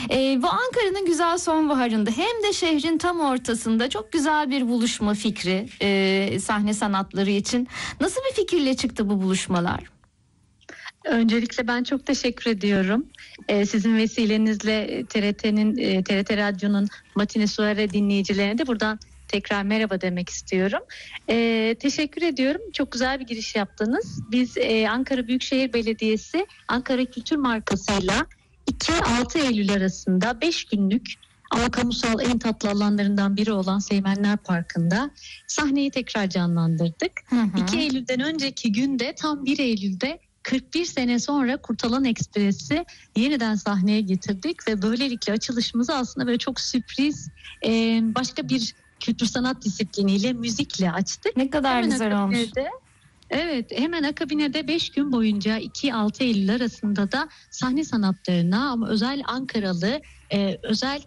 Bu Ankara'nın güzel sonbaharında hem de şehrin tam ortasında çok güzel bir buluşma fikri sahne sanatları için. Nasıl bir fikirle çıktı bu buluşmalar? Öncelikle ben çok teşekkür ediyorum. Sizin vesilenizle TRT Radyo'nun Matine Suare dinleyicilerine de buradan tekrar merhaba demek istiyorum. Teşekkür ediyorum. Çok güzel bir giriş yaptınız. Biz Ankara Büyükşehir Belediyesi Ankara Kültür Markası'yla 2-6 Eylül arasında 5 günlük ama kamusal en tatlı alanlarından biri olan Seymenler Parkı'nda sahneyi tekrar canlandırdık. 2 Eylül'den önceki günde tam 1 Eylül'de 41 sene sonra Kurtalan Ekspres'i yeniden sahneye getirdik ve böylelikle açılışımızı aslında böyle çok sürpriz başka bir kültür sanat disipliniyle, müzikle açtık. Ne kadar Hemen güzel olmuş. Evet, hemen akabine de 5 gün boyunca 2-6 Eylül arasında da sahne sanatlarına ama özel Ankaralı, özel